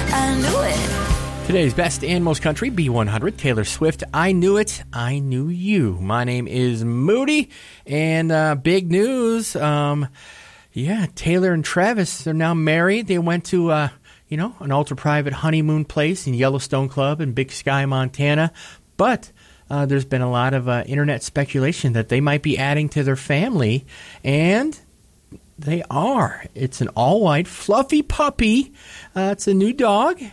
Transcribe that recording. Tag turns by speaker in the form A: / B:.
A: I knew it.
B: Today's best and most country, B100, Taylor Swift, I Knew It, I Knew You. My name is Moody, and big news, Taylor and Travis are now married. They went to, an ultra-private honeymoon place in Yellowstone Club in Big Sky, Montana, but there's been a lot of internet speculation that they might be adding to their family, and they are. It's an all-white, fluffy puppy. It's a new dog.